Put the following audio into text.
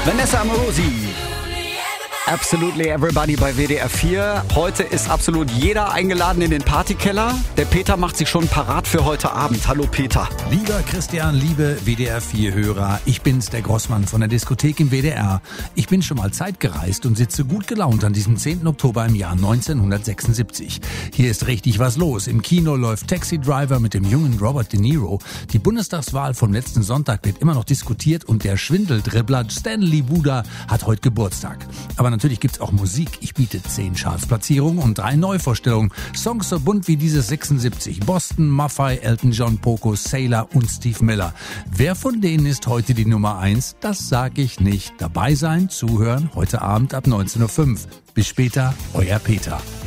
Vanessa Amorosi. Absolutely Everybody bei WDR 4. Heute ist absolut jeder eingeladen in den Partykeller. Der Peter macht sich schon parat für heute Abend. Hallo Peter. Lieber Christian, liebe WDR 4-Hörer, ich bin's, der Grossmann von der Diskothek im WDR. Ich bin schon mal zeitgereist und sitze gut gelaunt an diesem 10. Oktober im Jahr 1976. Hier ist richtig was los. Im Kino läuft Taxi Driver mit dem jungen Robert De Niro. Die Bundestagswahl vom letzten Sonntag wird immer noch diskutiert und der Schwindeldribbler Stanley Buda hat heute Geburtstag. Aber natürlich gibt's auch Musik. Ich biete 10 Chartsplatzierungen und 3 Neuvorstellungen. Songs so bunt wie dieses 76. Boston, Maffay, Elton John, Poco, Sailor und Steve Miller. Wer von denen ist heute die Nummer 1? Das sag ich nicht. Dabei sein, zuhören, heute Abend ab 19:05 Uhr. Bis später, euer Peter.